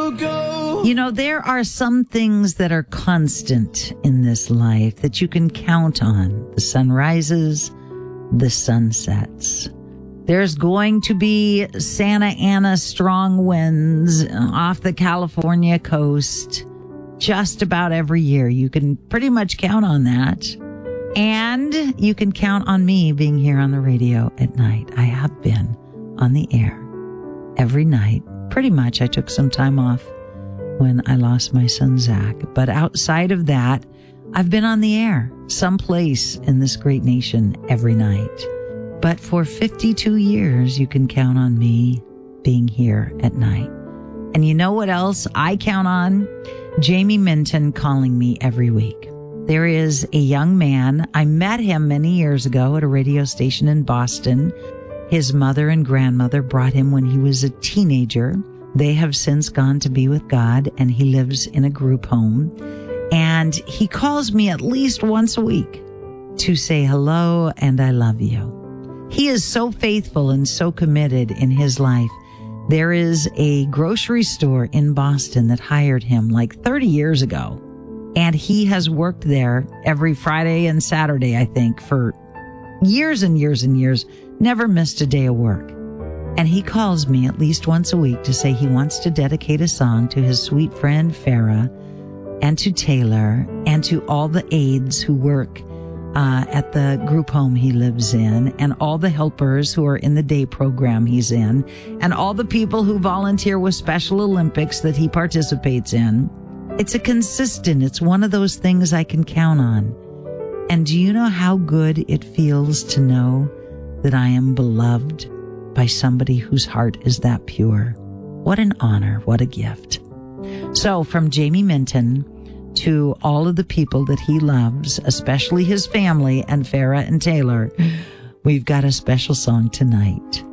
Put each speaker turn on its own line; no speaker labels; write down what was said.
You know, there are some things that are constant in this life that you can count on. The sun rises, the sun sets. There's going to be Santa Ana strong winds off the California coast just about every year. You can pretty much count on that. And you can count on me being here on the radio at night. I have been on the air every night. Pretty much. I took some time off when I lost my son, Zach. But outside of that, I've been on the air someplace in this great nation every night. But for 52 years, you can count on me being here at night. And you know what else I count on? Jamie Minton calling me every week. There is a young man. I met him many years ago at a radio station in Boston. His mother and grandmother brought him when he was a teenager. They have since gone to be with God, and he lives in a group home. And he calls me at least once a week to say hello and I love you. He is so faithful and so committed in his life. There is a grocery store in Boston that hired him like 30 years ago. And he has worked there every Friday and Saturday, I think, for years and years and years, never missed a day of work. And he calls me at least once a week to say he wants to dedicate a song to his sweet friend Farah and to Taylor and to all the aides who work at the group home he lives in, and all the helpers who are in the day program he's in, and all the people who volunteer with Special Olympics that he participates in. It's it's one of those things I can count on. And do you know how good it feels to know that I am beloved by somebody whose heart is that pure? What an honor, what a gift. So from Jamie Minton to all of the people that he loves, especially his family and Farah and Taylor, we've got a special song tonight.